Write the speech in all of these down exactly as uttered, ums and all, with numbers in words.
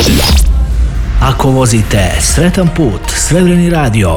Ako vozite sretan put, Srebreni radio.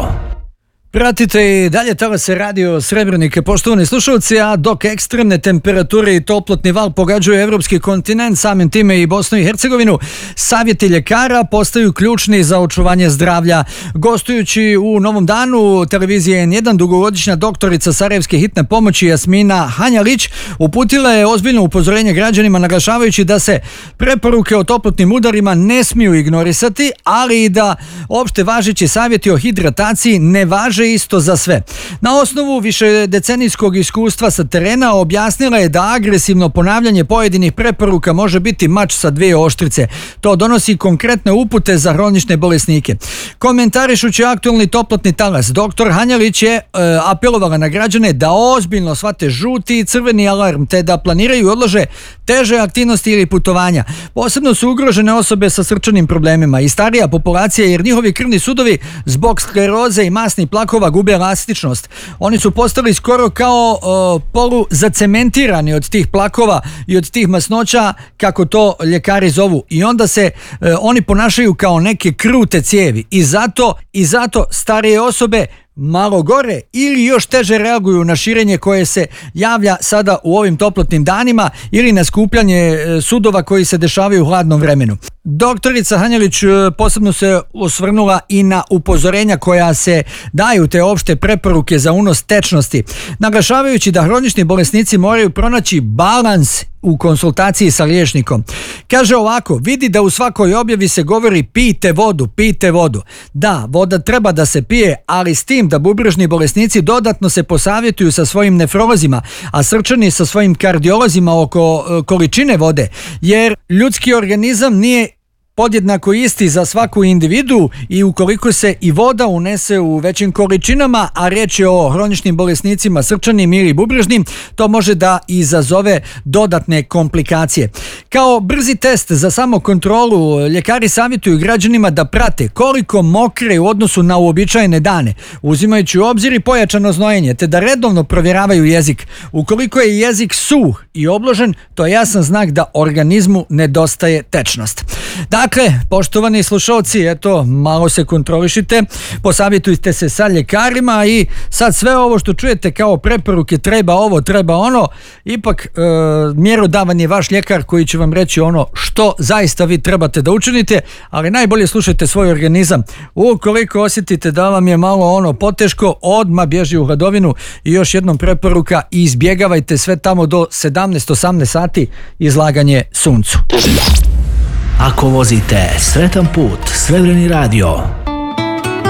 Pratite i dalje talase radio Srebrenike, poštovani slušalci, a dok ekstremne temperature i toplotni val pogađaju evropski kontinent, samim time i Bosnu i Hercegovinu, savjeti ljekara postaju ključni za očuvanje zdravlja. Gostujući u Novom danu televizije N jedan, dugogodišnja doktorica Sarajevske hitne pomoći Jasmina Hanjalić uputila je ozbiljno upozorenje građanima, naglašavajući da se preporuke o toplotnim udarima ne smiju ignorisati, ali i da opšte važeći savjeti o hidrataciji ne važe isto za sve. Na osnovu višedecenijskog iskustva sa terena objasnila je da agresivno ponavljanje pojedinih preporuka može biti mač sa dvije oštrice. To donosi konkretne upute za hronične bolesnike. Komentarišući aktualni toplotni talas, doktor Hanjalić je e, apelovala na građane da ozbiljno shvate žuti i crveni alarm, te da planiraju i odlože teže aktivnosti ili putovanja. Posebno su ugrožene osobe sa srčanim problemima i starija populacija, jer njihovi krvni sudovi zbog skleroze i masnih plakova gube elastičnost. Oni su postali skoro kao o, polu zacementirani od tih plakova i od tih masnoća, kako to ljekari zovu. I onda se e, oni ponašaju kao neke krute cijevi. I zato, i zato starije osobe malo gore ili još teže reaguju na širenje koje se javlja sada u ovim toplotnim danima ili na skupljanje sudova koji se dešavaju u hladnom vremenu. Doktorica Hanjalić posebno se osvrnula i na upozorenja koja se daju, te opšte preporuke za unos tečnosti, naglašavajući da hronični bolesnici moraju pronaći balans u konsultaciji sa liječnikom. Kaže ovako: vidi da u svakoj objavi se govori pijte vodu, pijte vodu. Da, voda treba da se pije, ali s tim da bubrežni bolesnici dodatno se posavjetuju sa svojim nefrolozima, a srčani sa svojim kardiolozima oko količine vode, jer ljudski organizam nije podjednako isti za svaku individu i ukoliko se i voda unese u većim količinama, a riječ je o hroničnim bolesnicima srčanim ili bubrežnim, to može da izazove dodatne komplikacije. Kao brzi test za samokontrolu, ljekari savjetuju građanima da prate koliko mokre u odnosu na uobičajene dane, uzimajući u obzir i pojačano znojenje, te da redovno provjeravaju jezik. Ukoliko je jezik suh i obložen, to je jasan znak da organizmu nedostaje tečnost. Dakle, poštovani slušalci, eto, malo se kontrolišite, posavjetujte se sa ljekarima i sad sve ovo što čujete kao preporuke, treba ovo, treba ono, ipak e, mjerodavan je vaš ljekar koji će vam reći ono što zaista vi trebate da učinite, ali najbolje slušajte svoj organizam. Ukoliko osjetite da vam je malo ono poteško, odmah bježi u hladovinu i još jednom preporuka: izbjegavajte sve tamo do sedamnaest osamnaest sati izlaganje suncu. Ako vozite sretan put, Srebreni radio.